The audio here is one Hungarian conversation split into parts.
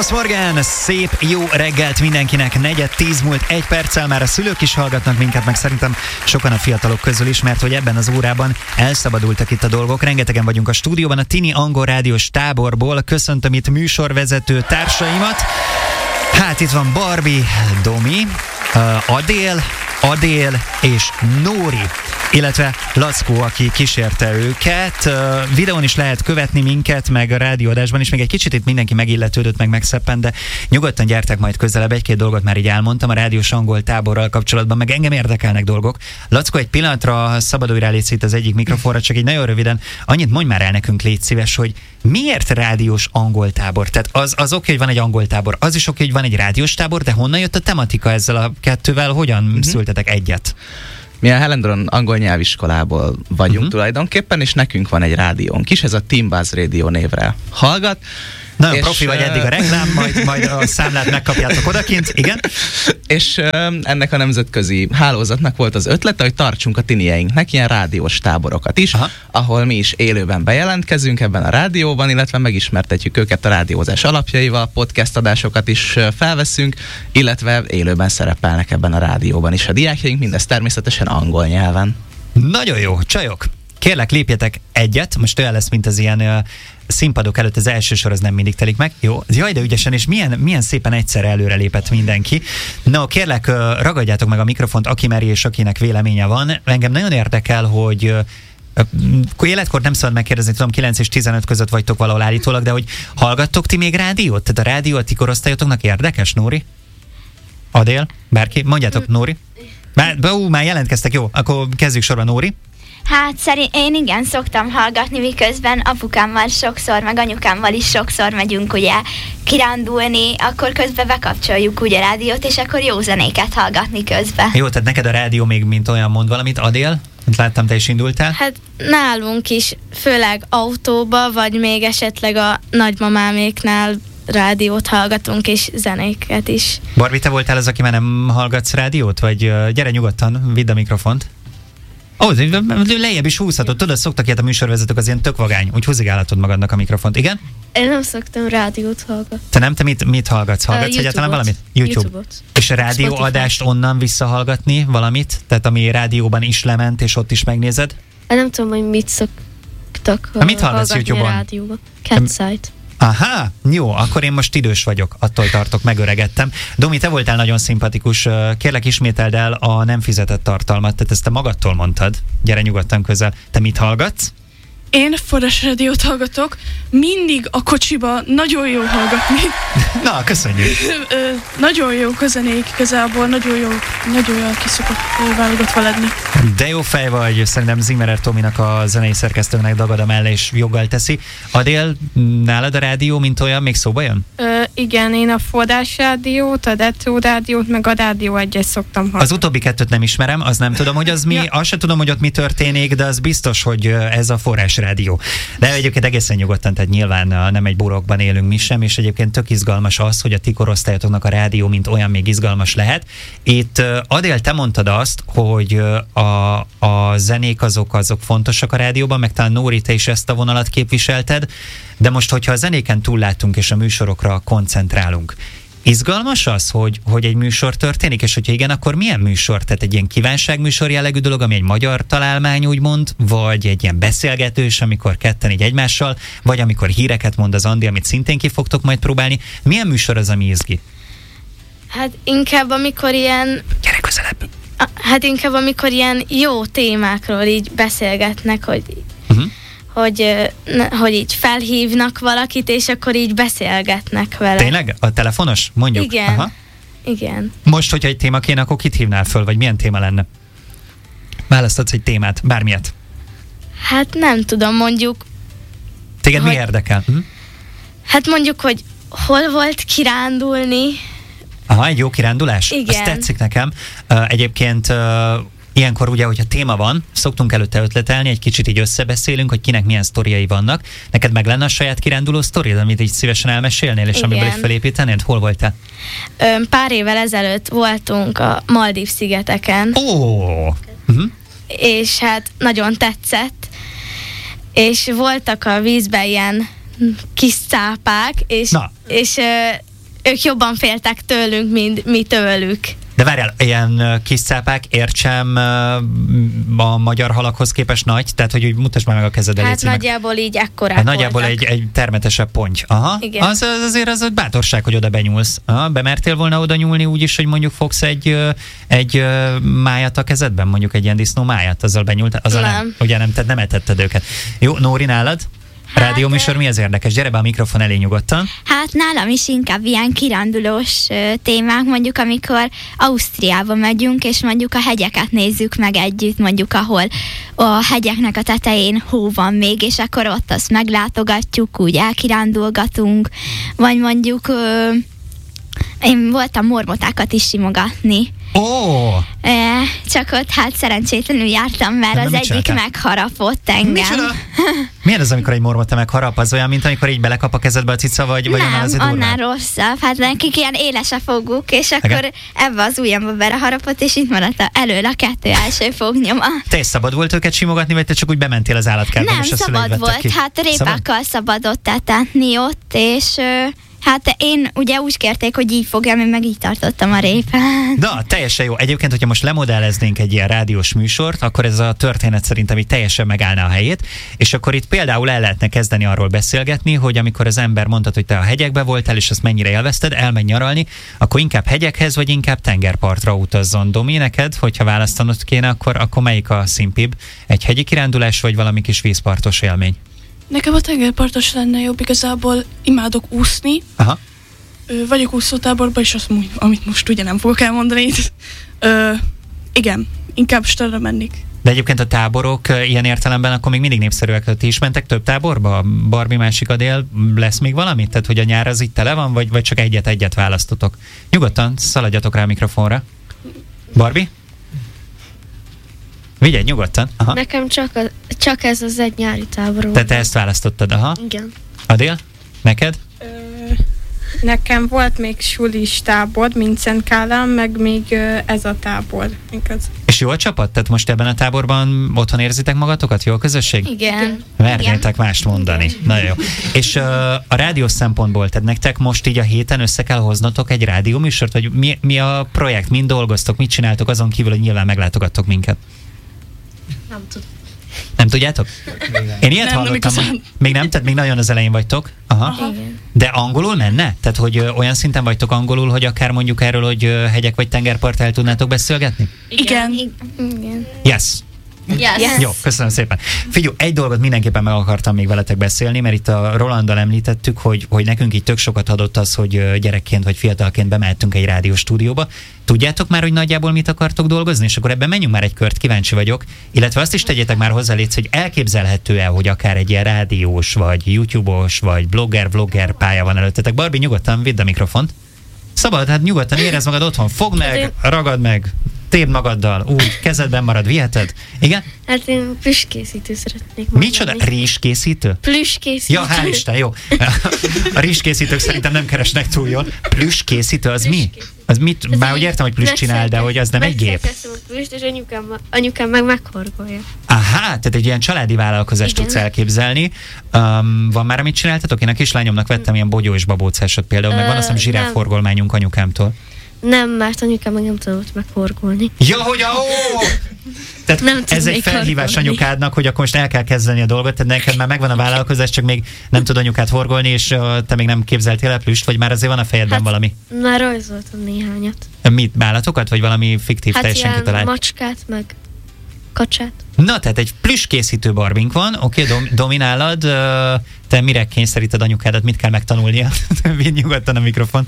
Buenos Morgan, szép jó reggelt mindenkinek, 9:10 múlt 1 perccel, már a szülők is hallgatnak minket, meg szerintem sokan a fiatalok közül is, mert hogy ebben az órában elszabadultak itt a dolgok. Rengetegen vagyunk a stúdióban, a Tini Angol rádiós táborból. Köszöntöm itt műsorvezető társaimat. Hát itt van Barbie, Domi, Adél és Nóri, illetve Lackó, aki kísérte őket. Videón is lehet követni minket, meg a rádióadásban is, még egy kicsit itt mindenki megilletődött, meg megszeppent, de nyugodtan gyertek majd közelebb, egy-két dolgot már így elmondtam a rádiós angol táborral kapcsolatban, meg engem érdekelnek dolgok. Lackó, egy pillanatra szabadulj rá, légy itt az egyik mikrofonra, csak így nagyon röviden, annyit mondj már el nekünk, légy szíves, hogy miért rádiós angol tábor? Tehát az oké, hogy van egy angol tábor, az is oké, hogy van egy rádiós tábor, de honnan jött a tematika ezzel a kettővel, hogyan szültetek egyet? Mi a Helendron angol nyelviskolából vagyunk tulajdonképpen, és nekünk van egy rádiónk is, ez a Team Buzz Radio névre hallgat. Nagyon profi vagy eddig a reklám, majd a számlát megkapjátok odakint, igen. És ennek a nemzetközi hálózatnak volt az ötlete, hogy tartsunk a tinieinknek ilyen rádiós táborokat is, ahol mi is élőben bejelentkezünk ebben a rádióban, illetve megismertetjük őket a rádiózás alapjaival, podcast adásokat is felveszünk, illetve élőben szerepelnek ebben a rádióban is a diákjaink, mindez természetesen angol nyelven. Nagyon jó, csajok! Kérlek, lépjetek egyet, most olyan lesz, mint az ilyen színpadok előtt, az első sor az nem mindig telik meg. Jó, jaj, de ügyesen, és milyen szépen egyszerre előre lépett mindenki. No, kérlek, ragadjátok meg a mikrofont, aki meri és akinek véleménye van. Engem nagyon érdekel, hogy életkor nem szabad megkérdezni, tudom, 9 és 15 között vagytok valahol állítólag, de hogy hallgattok ti még rádiót? Tehát a rádió a ti korosztályotoknak érdekes, Nóri? Adél? Bárki? Mondjátok, Nóri? Már jelentkeztek, jó, akkor kezdjük sorba, Nóri. Hát én igen, szoktam hallgatni, miközben apukámmal sokszor, meg anyukámmal is sokszor megyünk ugye kirándulni, akkor közben bekapcsoljuk ugye a rádiót, és akkor jó zenéket hallgatni közben. Jó, tehát neked a rádió még mint olyan mond valamit, Adél? Láttam, te is indultál. Hát nálunk is, főleg autóba, vagy még esetleg a nagymamáméknál rádiót hallgatunk, és zenéket is. Barbie, te voltál az, aki már nem hallgatsz rádiót? Vagy gyere nyugodtan, vidd a mikrofont. Lejjebb is húzhatod. Tudod, szoktak ilyet a műsorvezetők, az ilyen tök vagány. Úgy húzigálhatod magadnak a mikrofont. Igen? Én nem szoktam rádiót hallgatni. Te mit hallgatsz? Hallgatsz egyáltalán valamit? YouTube-ot. És a rádióadást onnan visszahallgatni valamit? Tehát ami rádióban is lement, és ott is megnézed? Nem tudom, hogy mit szoktak mit hallgatsz YouTube-on? Rádióban. Catsite. Aha, jó, akkor én most idős vagyok, attól tartok, megöregettem. Domi, te voltál nagyon szimpatikus, kérlek ismételd el a nem fizetett tartalmat, tehát ezt te magadtól mondtad, gyere nyugodtan közel. Te mit hallgatsz? Én Forrás rádiót hallgatok, mindig a kocsiba, nagyon jó hallgatni. Na, köszönjük. Nagyon jó zenék igazából, nagyon jó ki szokott válogatva lenni. De jó fej vagy, szerintem Zimmerer Tominak a zenei szerkesztőnek dagad a mellé, és joggal teszi. Adél, nálad a rádió, mint olyan, még szóba jön? Igen, én a Forrás rádiót, a Retro rádiót, meg a Rádió 1-et szoktam hallgatni. Az utóbbi kettőt nem ismerem, az nem tudom, hogy az mi, azt sem tudom, hogy ott mi történik, de az biztos, hogy ez a Forrás rádió. De egyébként egészen nyugodtan, tehát nyilván nem egy burokban élünk mi sem, és egyébként tök izgalmas az, hogy a ti korosztályotoknak a rádió, mint olyan, még izgalmas lehet. Itt Adél, te mondtad azt, hogy a zenék azok fontosak a rádióban, meg talán Nóri, te is ezt a vonalat képviselted, de most, hogyha a zenéken túllátunk és a műsorokra koncentrálunk, izgalmas az, hogy egy műsor történik, és hogyha igen, akkor milyen műsor? Tehát egy ilyen kívánságműsor jellegű dolog, ami egy magyar találmány, úgymond, vagy egy ilyen beszélgetős, amikor ketten így egymással, vagy amikor híreket mond az Andi, amit szintén ki fogtok majd próbálni. Milyen műsor az, ami izgi? Hát inkább amikor ilyen... Gyere közelebb! Hát inkább amikor ilyen jó témákról így beszélgetnek, hogy így felhívnak valakit, és akkor így beszélgetnek vele. Tényleg? A telefonos? Mondjuk? Igen. Aha. Igen. Most, hogyha egy téma kéne, akkor kit hívnál föl, vagy milyen téma lenne? Választhatsz egy témát, bármilyet. Hát nem tudom, mondjuk... Téged mi érdekel? Hát mondjuk, hogy hol volt kirándulni. Aha, egy jó kirándulás? Igen. Azt tetszik nekem. Egyébként... Ilyenkor ugye, hogyha téma van, szoktunk előtte ötletelni, egy kicsit így összebeszélünk, hogy kinek milyen sztoriai vannak. Neked meg lenne a saját kiránduló sztoriad, amit így szívesen elmesélnél, és amiből így felépítenéd? Hol voltál? Pár évvel ezelőtt voltunk a Maldív-szigeteken. És hát nagyon tetszett. És voltak a vízben ilyen kis cápák, és ők jobban féltek tőlünk, mint mi tőlük. De várjál, ilyen kis cápák, értsem, a magyar halakhoz képest nagy? Tehát, hogy úgy mutasd már meg a kezeddel. Hát nagyjából így ekkorák hát nagyjából egy termetesebb ponty. Aha. Igen. Azért az bátorság, hogy oda benyúlsz. Aha. Bemertél volna oda nyúlni úgy is, hogy mondjuk fogsz egy májat a kezedben? Mondjuk egy ilyen disznó májat? Azzal benyúltál? Azzal nem. Ugye nem, tehát nem etetted őket. Jó, Nóri, nálad? Rádióműsor mi az érdekes? Gyere be a mikrofon elé nyugodtan. Hát nálam is inkább ilyen kirándulós témák, mondjuk amikor Ausztriába megyünk, és mondjuk a hegyeket nézzük meg együtt, mondjuk ahol a hegyeknek a tetején hó van még, és akkor ott azt meglátogatjuk, úgy elkirándulgatunk, vagy mondjuk én voltam mormotákat is simogatni. Csak ott hát szerencsétlenül jártam, mert az egyik megharapott engem. Milyen az, amikor egy mormota megharap? Az olyan, mint amikor így belekap a kezedbe a cica, vagy nem, annál rosszabb. Hát nekik ilyen éles a foguk, és akkor ebbe az ujjamba beleharapott, és itt maradt elől a 2 első fognyoma. Te is szabad volt őket simogatni, vagy te csak úgy bementél az állatkertbe? Nem, szabad volt. Ki? Hát répákkal szabadott etetni ott, és... Hát én ugye úgy kérték, hogy így fogjam, én meg így tartottam a répát. Na, teljesen jó. Egyébként, hogyha most lemodelleznénk egy ilyen rádiós műsort, akkor ez a történet szerintem így teljesen megállna a helyét, és akkor itt például el lehetne kezdeni arról beszélgetni, hogy amikor az ember mondta, hogy te a hegyekbe voltál, és azt mennyire élvezted, elmenj nyaralni, akkor inkább hegyekhez, vagy inkább tengerpartra utazzon. Domi, neked, hogyha választanod kéne, akkor melyik a szimpibb? Egy hegyi kirándulás, vagy valami kis vízpartos élmény? Nekem a tengerpartos lenne jobb, igazából imádok úszni. Aha. Vagyok úszótáborban, és azt mondom, amit most ugye nem fogok elmondani. Igen, inkább starra mennék. De egyébként a táborok ilyen értelemben akkor még mindig népszerűek. Ti is mentek több táborba? Barbie másik a dél, lesz még valami? Tehát, hogy a nyár az itt tele van, vagy csak egyet választotok? Nyugodtan, szaladjatok rá a mikrofonra. Barbie? Vigyedj nyugodtan. Aha. Nekem csak ez az egy nyári tábor. Te ezt választottad, aha. Igen. Adél? Neked? Nekem volt még sulis tábor, mint Szent Kálmán, meg még ez a tábor. Igaz. És jó a csapat? Tehát most ebben a táborban otthon érzitek magatokat? Jó a közösség? Igen. Mernétek mást mondani. Igen. Nagyon jó. És a rádiós szempontból, tehát nektek most így a héten össze kell hoznotok egy rádióműsort? Vagy mi a projekt? Mind dolgoztok? Mit csináltok azon kívül, hogy nyilván meglátogattok minket? Nem tudom. Nem tudjátok? Én ilyet hallottam. Még nem? Tehát még nagyon az elején vagytok? Aha. De angolul menne? Tehát, hogy olyan szinten vagytok angolul, hogy akár mondjuk erről, hogy hegyek vagy tengerpart el tudnátok beszélgetni? Igen. Yes. Yes. Jó, köszönöm szépen. Figyelj, egy dolgot mindenképpen meg akartam még veletek beszélni, mert itt a Rolanddal említettük, hogy nekünk így tök sokat adott az, hogy gyerekként vagy fiatalként bemehettünk egy rádióstúdióba. Tudjátok már, hogy nagyjából mit akartok dolgozni? És akkor ebben menjünk már egy kört, kíváncsi vagyok. Illetve azt is tegyétek már hozzá, létsz, hogy elképzelhető-e, hogy akár egy ilyen rádiós, vagy YouTube-os, vagy blogger pálya van előttetek. Barbie, nyugodtan vidd a mikrofont. Szabad, hát nyugodtan érezd magad otthon. Fogd meg, ragad meg, tépd magaddal, úgy, kezedben marad, viheted. Igen? Hát én plüsskészítő szeretnék mondani. Micsoda? Rizskészítő? Plüsskészítő. Ja, hál' Isten, jó. A rizskészítők szerintem nem keresnek túl jól. Plüsskészítő, az mi? Az mit? Már úgy értem, hogy plüss csinál, de hogy az nem egy gép. Plüss, és anyukám meg meghorgolja. Aha, tehát egy ilyen családi vállalkozást tudsz elképzelni. Van már, amit csináltatok? Én a kislányomnak vettem ilyen bogyó és babócásot például, meg van azt hiszem zsiráfhorgolmányunk anyukámtól. Nem, mert anyukám meg nem tudott meghorgolni. Ja, hogy tehát nem ez egy felhívás anyukádnak, hogy akkor most el kell kezdeni a dolgot, tehát neked már megvan a vállalkozás, csak még nem tud anyukát horgolni, és te még nem képzeltél el plüst, vagy már azért van a fejedben valami? Már rajzoltam néhányat. Mit, állatokat, vagy valami fiktív teljesen kitalált? Macskát, meg kacsát. Na, tehát egy plüsskészítő Barbink van, oké, dominálod, te mire kényszeríted anyukádat, mit kell megtanulnia? Vidd nyugodtan a mikrofon.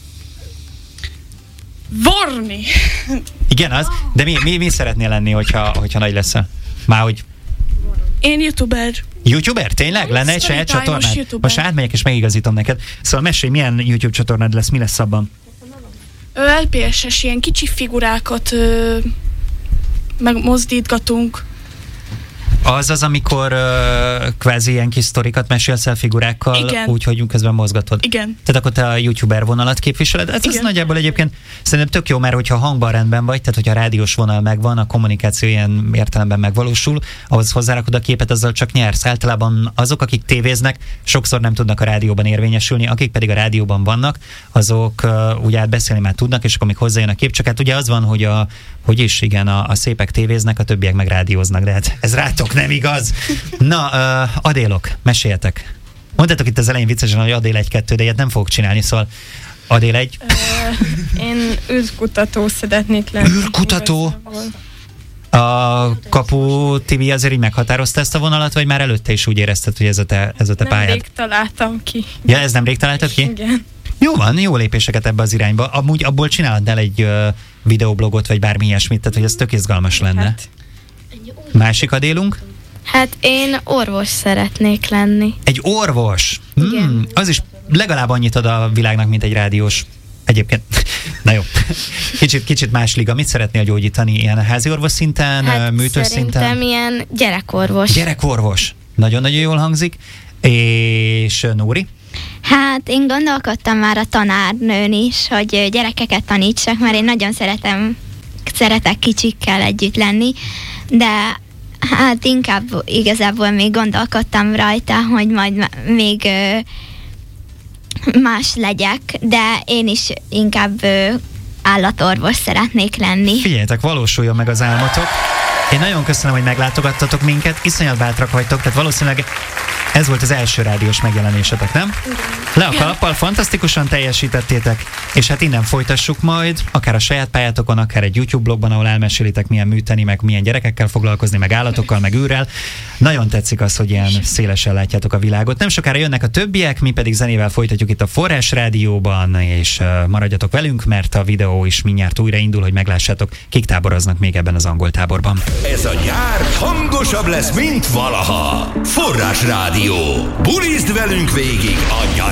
Vorni! Igen, az. De mi szeretnél lenni, hogyha nagy leszel? Már hogy... Én youtuber. YouTuber? Tényleg? Lenne egy saját csatornád? Most átmegyek és megigazítom neked. Szóval mesélj, milyen YouTube csatornád lesz, mi lesz abban? LPS-es ilyen kicsi figurákat megmozdítgatunk. Az, amikor kvázi ilyen kis sztorikat mesélsz el figurákkal, úgyhogy közben mozgatod. Igen. Tehát akkor te a YouTuber vonalat képviseled. Ez nagyjából egyébként szerintem tök jó, mert hogyha hangban rendben vagy, tehát hogyha a rádiós vonal megvan, a kommunikáció ilyen értelemben megvalósul, ahhoz hozzárakod a képet, azzal csak nyersz. Általában azok, akik tévéznek, sokszor nem tudnak a rádióban érvényesülni, akik pedig a rádióban vannak, azok ugye beszélni már tudnak, és akkor még hozzájön a kép. Csak hát ugye az van, hogy a szépek tévéznek, a többiek meg rádióznak, de hát ez rátok nem igaz. Na, Adélok, meséljetek. Mondtátok itt az elején viccesen, hogy Adél 1-2, de ilyet nem fogok csinálni, szóval Adél 1. Én űrkutató szeretnék lenni. űrkutató? A Kapu TV azért így meghatározta ezt a vonalat, vagy már előtte is úgy érezted, hogy ez a te pályád? Nemrég találtam ki. Ja, ez nemrég találtad ki? Igen. Jó van, jó lépéseket ebbe az irányba. Amúgy abból csinálhatnál egy videoblogot, vagy bármi ilyesmit, tehát hogy ez tök izgalmas lenne. Hát. Másik Adélunk? Hát én orvos szeretnék lenni. Egy orvos? Igen. Az is legalább annyit ad a világnak, mint egy rádiós. Egyébként, na jó, kicsit más liga. Mit szeretnél gyógyítani? Ilyen házi orvos szinten, Hát műtős szinten? szerintem ilyen gyerekorvos. Gyerekorvos. Nagyon-nagyon jól hangzik. És Nóri? Hát én gondolkodtam már a tanárnőn is, hogy gyerekeket tanítsak, mert én nagyon szeretek kicsikkel együtt lenni, de hát inkább igazából még gondolkodtam rajta, hogy majd még más legyek, de én is inkább állatorvos szeretnék lenni. Figyeljetek, valósuljon meg az álmotok. Én nagyon köszönöm, hogy meglátogattatok minket, iszonyat bátrak vagytok, tehát valószínűleg ez volt az első rádiós megjelenésetek, nem? Le a kalappal, fantasztikusan teljesítettétek, és hát innen folytassuk majd, akár a saját pályátokon, akár egy YouTube blogban, ahol elmesélitek, milyen műteni, meg milyen gyerekekkel foglalkozni, meg állatokkal, meg űrrel. Nagyon tetszik az, hogy ilyen szélesen látjátok a világot. Nem sokára jönnek a többiek, mi pedig zenével folytatjuk itt a Forrás Rádióban, és maradjatok velünk, mert a videó is mindjárt újraindul, hogy meglássátok, kik táboroznak még ebben az angol táborban. Ez a nyár hangosabb lesz, mint valaha. Forrás Rádió. Bulizd velünk végig a nyarán.